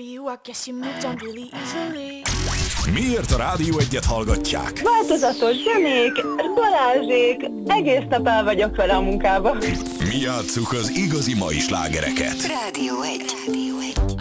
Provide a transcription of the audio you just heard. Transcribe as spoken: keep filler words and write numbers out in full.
you, I guess you moved on really easily. Miért a Rádió Egyet hallgatják? Változatos zenék, Balázsék, egész nap el vagyok vele a munkába. Mi játsszuk az igazi mai slágereket. Rádió egy.